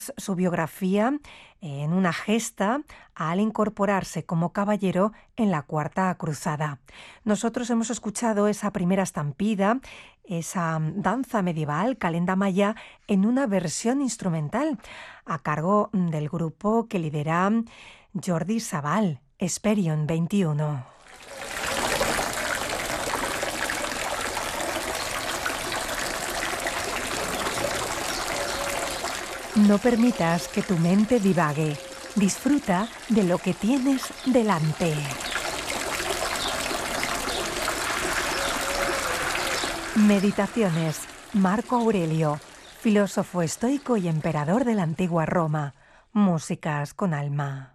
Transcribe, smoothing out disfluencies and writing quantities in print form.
su biografía en una gesta al incorporarse como caballero en la Cuarta Cruzada. Nosotros hemos escuchado esa primera estampida, esa danza medieval, calenda maya, en una versión instrumental a cargo del grupo que lidera Jordi Sabal, Esperion 21. No permitas que tu mente divague. Disfruta de lo que tienes delante. Meditaciones. Marco Aurelio, filósofo estoico y emperador de la antigua Roma. Músicas con alma.